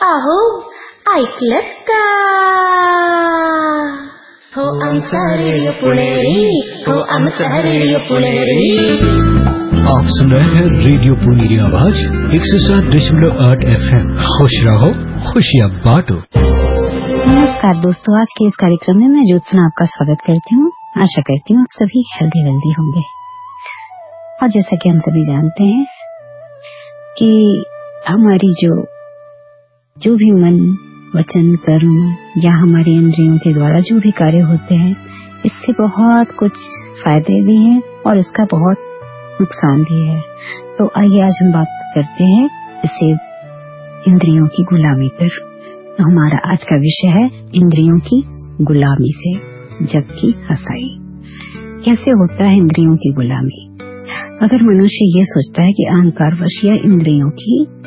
अहो ऐकलत का? हो आमचा रेडिओ पुणेरी, हो आमचा रेडिओ पुणेरी। आप सुन रहे हैं रेडियो पुणेरी आवाज 107.8 FM। खुश रहो, खुशियाँ बांटो। नमस्कार दोस्तों, आज के इस कार्यक्रम में मैं ज्योत्सना आपका स्वागत करती हूँ। आशा करती हूँ आप सभी हेल्दी होंगे। और जैसा कि हम सभी जानते हैं कि हमारी जो भी मन, वचन, कर्म या हमारे इंद्रियों के द्वारा जो भी कार्य होते हैं, इससे बहुत कुछ फायदे भी हैं और इसका बहुत नुकसान भी है। तो आइए आज हम बात करते हैं इससे इंद्रियों की गुलामी पर। तो हमारा आज का विषय है इंद्रियों की गुलामी से जग की हंसाई। कैसे होता है इंद्रियों की गुलामी? अगर मनुष्य ये सोचता है कि अहंकारवश या इंद्रियों की